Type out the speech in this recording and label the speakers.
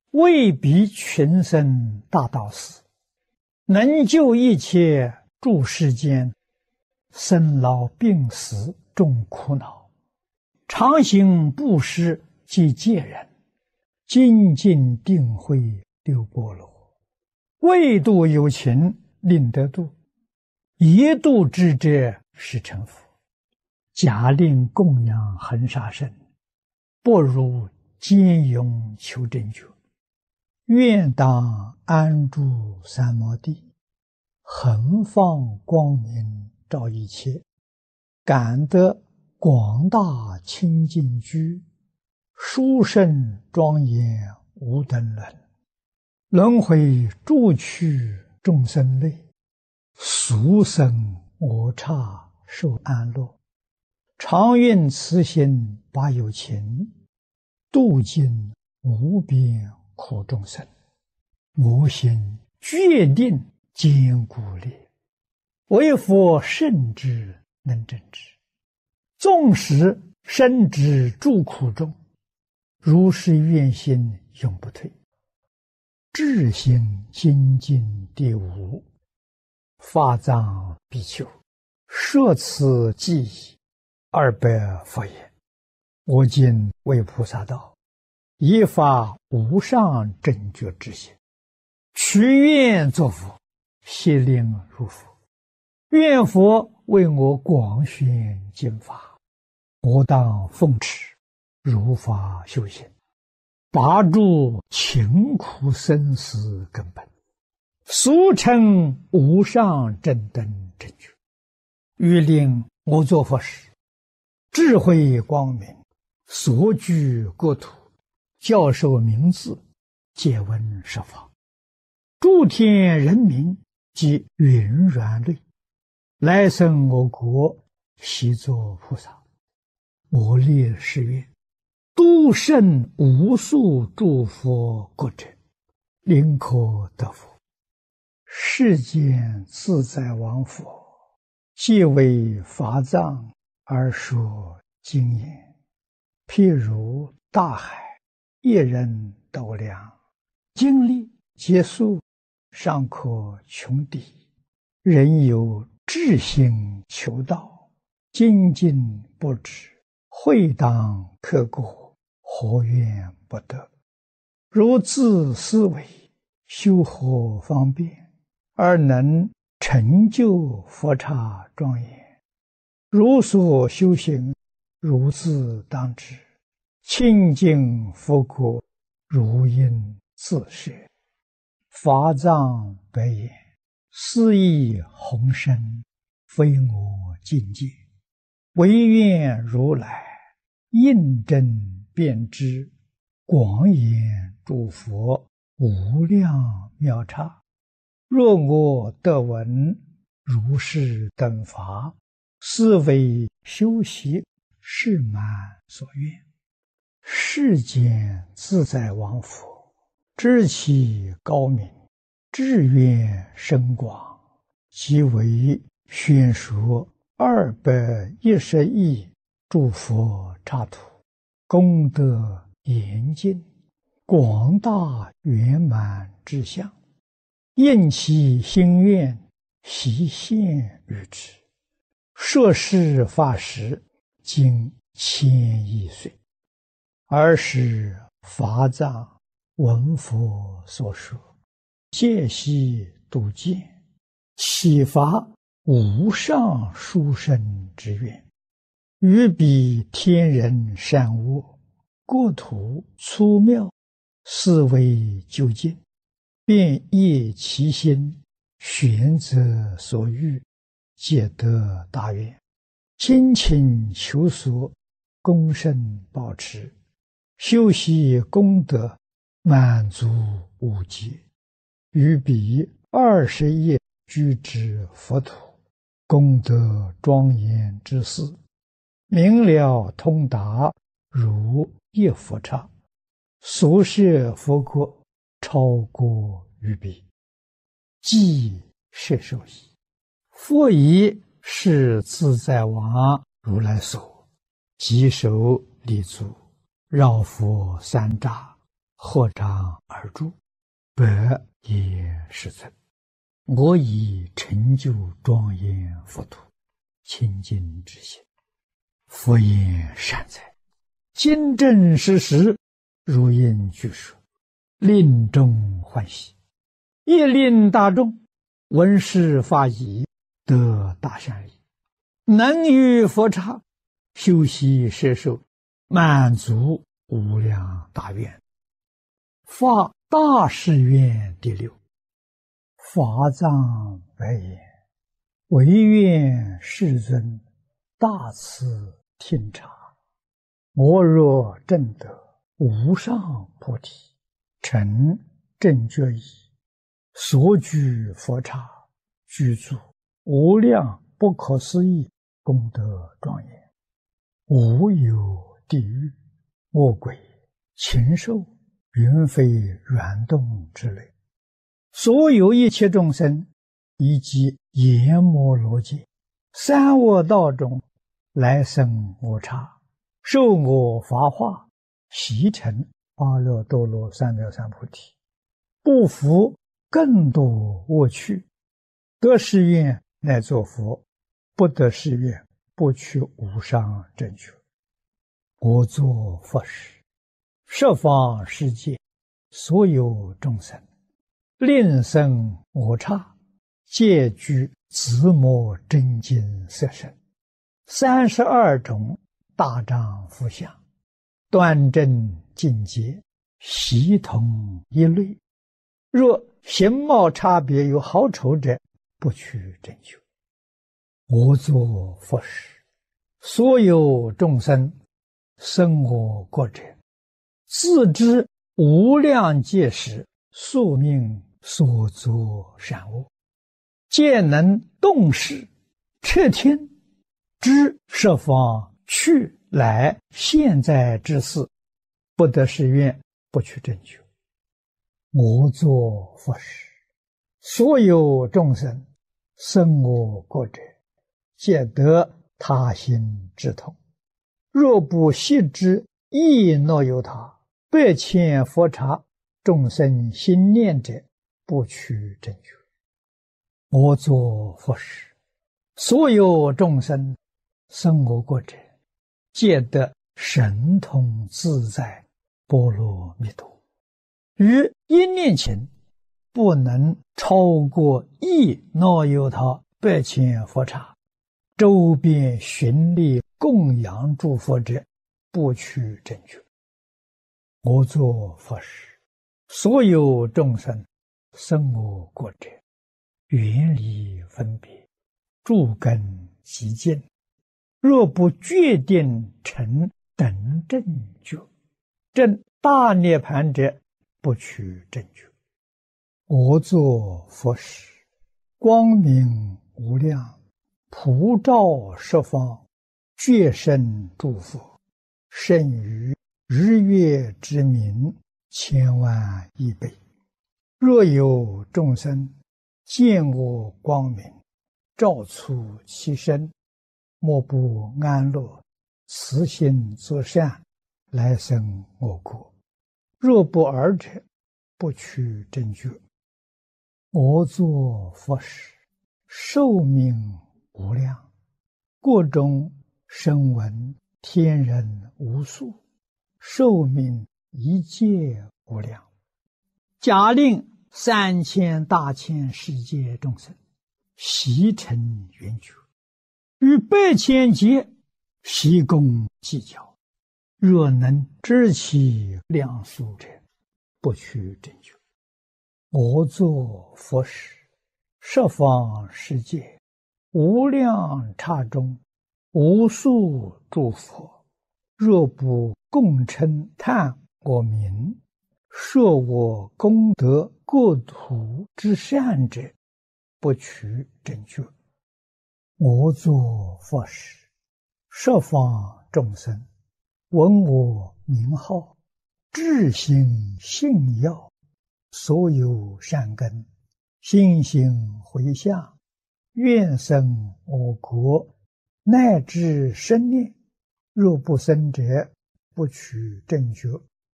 Speaker 1: 为彼群生大道士，能救一切诸世间，生老病死众苦恼，常行布施济戒人，精进定慧六波罗，为度有情令得度，一度之者是成佛。假令供养恒沙身，不如坚勇求真觉。愿当安住三摩地，恒放光明照一切，感得广大清净居，殊胜庄严无等伦。轮回诸趣众生类，俗生我刹受安乐。常愿慈心把有情，度尽无边苦众生。我心决定坚固力，为佛圣之能正之。纵使身之诸苦中，如是愿心永不退。至心精进第五，法藏比丘，摄此记忆200佛言：我今为菩萨道，以发无上正觉之心，许愿作佛，悉令入佛。愿佛为我广宣经法，我当奉持，如法修行，拔除勤苦生死根本，俗称无上正等正觉。欲令我作佛时，智慧光明，所居国土，教授名字，皆闻十方。诸天人民及云软类，来生我国，悉作菩萨。我立誓愿，度胜无数诸佛国者，宁可得佛。世间自在王佛，既为法藏而说经言，譬如大海，一人斗量，经历结束，尚可穷底。人有志心求道，精进不止，会当刻过，何怨不得？如自思维，修何方便，而能成就佛刹庄严？如所修行，如自当知，清净佛国，如应自摄。法藏白言：斯亦宏深，非我境界，唯愿如来印证遍知，广演诸佛无量妙刹。若我得闻如是等法，是为修习是满所愿。世间自在王佛，知其高明，志愿深广，即为宣说210亿诸佛刹土，功德严尽，广大圆满之相，应其心愿，悉现于之。摄事法时，经1000亿岁。尔时法藏闻佛所说，戒悉度见，启发无上殊胜之愿，于彼天人善恶，国土粗妙，是为究竟，便业其心，选择所欲，皆得大愿，精勤求索，功胜保持，修习功德，满足无极。于彼20亿居之佛土，功德庄严之事，明了通达，如一佛刹。所摄佛国，超过于彼，即摄受矣。佛以是自在王如来所，即手立足，绕佛3匝，合掌而而住，百也世尊。我以成就庄严佛土，清净之心，佛言善哉，今正实实，如应具说，令众欢喜，亦令大众闻是法已，得大善利，能于佛刹修习摄受，满足无量大愿。发大誓愿第六。法藏白言：唯愿世尊大慈听察，我若证得无上菩提，成正觉已，所居佛刹，具足无量不可思议功德庄严，无有地狱、恶鬼、禽兽、云飞软动之类，所有一切众生，以及阎摩罗界、三恶道中来生我刹，受我法化，习成阿耨多罗三藐三菩提，不服更多恶趣，得誓愿乃作佛，不得誓愿不取无上正觉。我作佛时，十方世界所有众生，令生我刹，皆具自摩真经色身，32种大丈夫相，端正净洁，悉同一类。若形貌差别有好丑者，不取正觉。我作佛时，所有众生生我国者，自知无量界时宿命所作善恶，皆能动识彻听，知十方去来现在之事，不得誓愿不取正觉。我作佛时，所有众生生我国者，皆得他心之痛。若不悉知亦若有他，百千佛刹众生心念者，不取正觉。我作佛时，所有众生生我国者，皆得神通自在波罗蜜多。于一念前，不能超过亦若有他百千佛刹，周边寻力供养诸佛者，不取正觉。我作佛时，所有众生生我国者，远离分别，诸根极净，若不决定成等正觉，证大涅盘者，不取正觉。我作佛时，光明无量，普照十方，觉生诸佛，胜于日月之明千万亿倍。若有众生见我光明，照出其身，莫不安乐，慈心作善，来生我国。若不尔者，不取正觉。我作佛时，寿命无量，国中声闻天人无数，寿命一切无量。假令3000大千世界众生悉成圆觉，与百千劫悉共计较，若能知其量数者，不取正觉。我作佛时，十方世界无量刹中，无数诸佛，若不共称叹我名，说我功德国土之善者，不取正觉。我作佛时，十方众生闻我名号，至心信要，所有善根，心行回向，愿生我国，乃至生念。若不生者，不取正觉。